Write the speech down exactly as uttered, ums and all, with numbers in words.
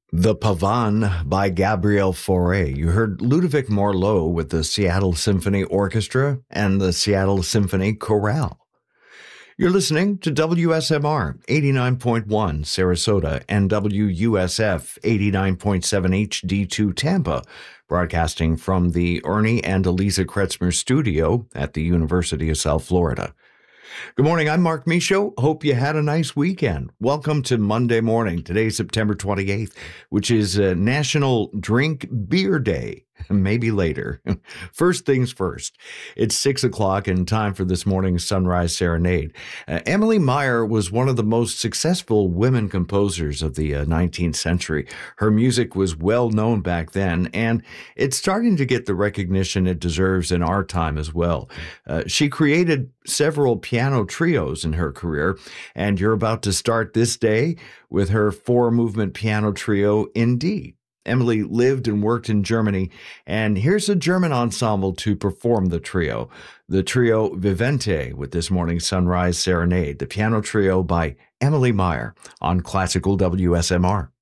The Pavane by Gabriel Fauré. You heard Ludovic Morlot with the Seattle Symphony Orchestra and the Seattle Symphony Chorale. You're listening to W S M R eighty-nine point one Sarasota and W U S F eighty-nine point seven H D two Tampa, broadcasting from the Ernie and Eliza Kretzmer studio at the University of South Florida. Good morning, I'm Mark Michaud. Hope you had a nice weekend. Welcome to Monday morning. Today's September twenty-eighth, which is uh, National Drink Beer Day. Maybe later. First things first. It's six o'clock and time for this morning's Sunrise Serenade. Uh, Emily Meyer was one of the most successful women composers of the uh, nineteenth century. Her music was well known back then, and it's starting to get the recognition it deserves in our time as well. Uh, she created several piano trios in her career, and you're about to start this day with her four-movement piano trio in D. Emily lived and worked in Germany, and here's a German ensemble to perform the trio. The trio Vivente with this morning's Sunrise Serenade, the piano trio by Emily Meyer on Classical W S M R.